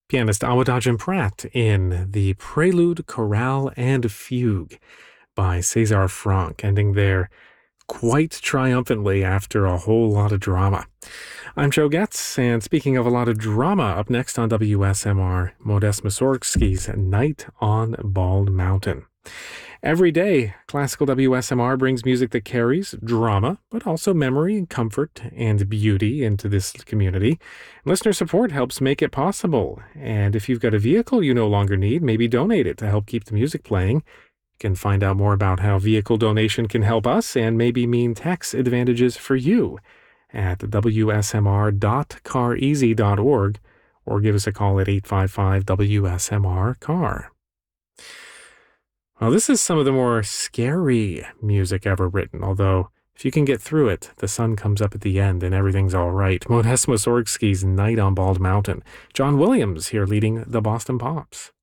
Pianist Awadagin Pratt in the Prelude, Chorale, and Fugue by César Franck, ending there quite triumphantly after a whole lot of drama. I'm Joe Getz, and speaking of a lot of drama, up next on WSMR, Modest Mussorgsky's Night on Bald Mountain. Every day, classical WSMR brings music that carries drama, but also memory and comfort and beauty into this community. Listener support helps make it possible. And if you've got a vehicle you no longer need, maybe donate it to help keep the music playing. You can find out more about how vehicle donation can help us and maybe mean tax advantages for you at wsmr.careasy.org or give us a call at 855-WSMR-CAR. Well, this is some of the more scary music ever written, although if you can get through it, the sun comes up at the end and everything's all right. Modest Mussorgsky's Night on Bald Mountain. John Williams here leading the Boston Pops.